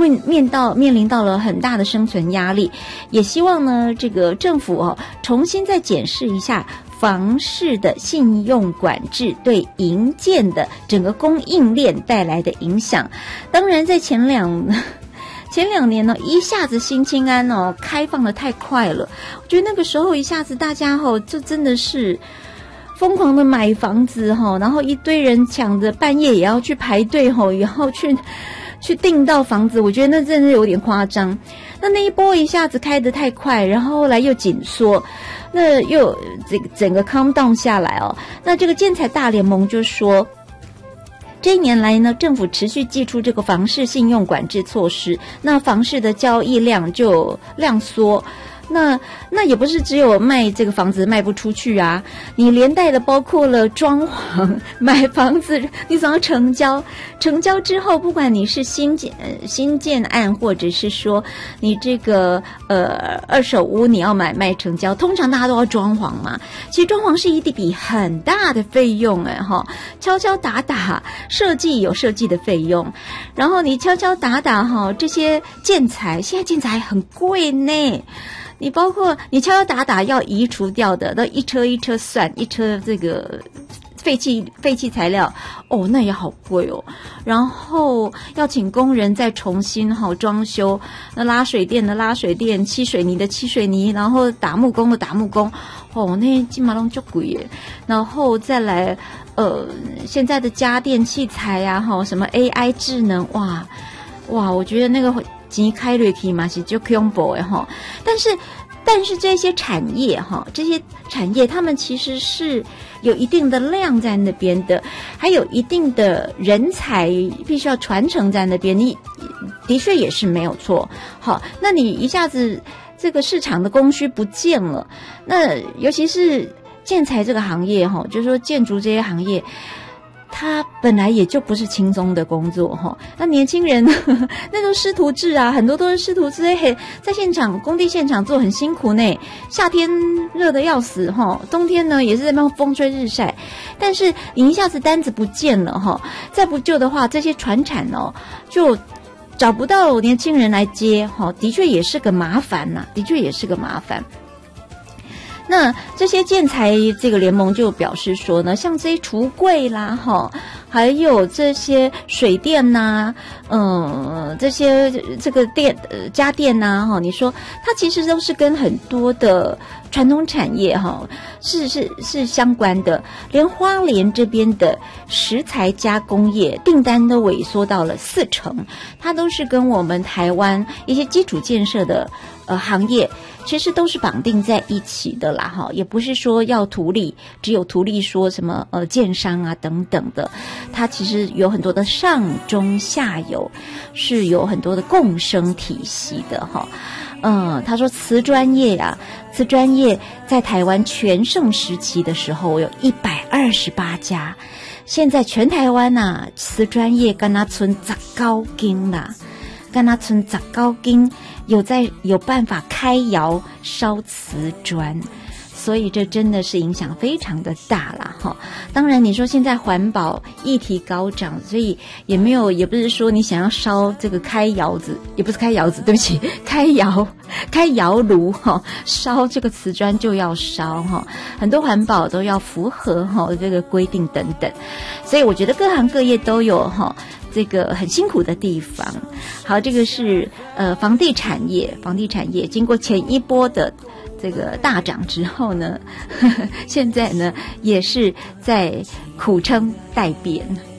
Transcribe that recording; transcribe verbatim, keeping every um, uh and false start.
会面到面临到了很大的生存压力，也希望呢这个政府哦重新再检视一下房市的信用管制对营建的整个供应链带来的影响。当然在前两前两年呢，一下子新青安哦开放的太快了，我觉得那个时候一下子大家哦就真的是疯狂的买房子哈，然后一堆人抢着半夜也要去排队哈，也要去去订到房子，我觉得那真的有点夸张。那那一波一下子开得太快，然后后来又紧缩，那又这个整个 calm down 下来哦。那这个建材大联盟就说，这一年来呢，政府持续祭出这个房市信用管制措施，那房市的交易量就量缩。那那也不是只有卖这个房子卖不出去啊，你连带的包括了装潢、买房子，你总要成交，成交之后，不管你是新建、呃、新建案，或者是说你这个呃二手屋你要买卖成交，通常大家都要装潢嘛。其实装潢是一笔很大的费用哎哈，敲敲打打，设计有设计的费用，然后你敲敲打打哈，这些建材现在建材很贵呢。你包括你敲敲打打要移除掉的，都一车一车算，一车这个废弃废弃材料，哦，那也好贵哦。然后要请工人再重新哈、哦、装修，那拉水电的拉水电，漆水泥的漆水泥，然后打木工的打木工，哦，那金马龙就贵耶。然后再来呃，现在的家电器材呀、啊，哈、哦，什么 A I 智能，哇哇，我觉得那个钱开瑞去嘛是就恐怖的哈，但是但是这些产业哈，这些产业他们其实是有一定的量在那边的，还有一定的人才必须要传承在那边，你的确也是没有错。好，那你一下子这个市场的供需不见了，那尤其是建材这个行业哈，就是说建筑这些行业。他本来也就不是轻松的工作哈，那年轻人呵呵那都师徒制啊，很多都是师徒制，嘿，在现场工地现场做很辛苦呢，夏天热得要死哈，冬天呢也是在那风吹日晒，但是你一下子单子不见了哈，再不救的话，这些传产哦就找不到年轻人来接哈，的确也是个麻烦呐、啊，的确也是个麻烦。那这些建材这个联盟就表示说呢，像这些橱柜啦哈，还有这些水电呐、啊，嗯，这些这个电呃家电呐、啊、哈，你说它其实都是跟很多的传统产业哈是是是相关的，连花莲这边的食材加工业订单都萎缩到了四成，它都是跟我们台湾一些基础建设的呃行业。其实都是绑定在一起的啦，哈，也不是说要图利，只有图利说什么呃建商啊等等的，它其实有很多的上中下游，是有很多的共生体系的哈。嗯，他说瓷专业啊，瓷专业在台湾全盛时期的时候有一百二十八家，现在全台湾呐、啊，瓷专业跟他存十高间啦，跟他存十高间。有在有办法开窑烧瓷砖，所以这真的是影响非常的大啦哈。当然你说现在环保议题高涨，所以也没有也不是说你想要烧这个开窑子，也不是开窑子，对不起，开窑开窑炉哈，烧这个瓷砖就要烧哈，很多环保都要符合哈这个规定等等，所以我觉得各行各业都有哈。这个很辛苦的地方。好，这个是呃房地产业，房地产业经过前一波的这个大涨之后呢，呵呵现在呢也是在苦撑待变。